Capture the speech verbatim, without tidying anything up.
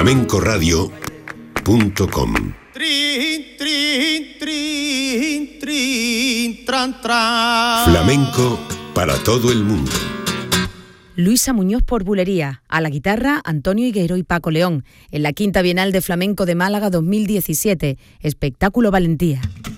flamenco radio punto com. Trin, trin, trin, trin, tran, tran. Flamenco para todo el mundo. Luisa Muñoz por Bulería, a la guitarra Antonio Higuero y Paco León, en la Quinta Bienal de Flamenco de Málaga dos mil diecisiete, espectáculo Valentía.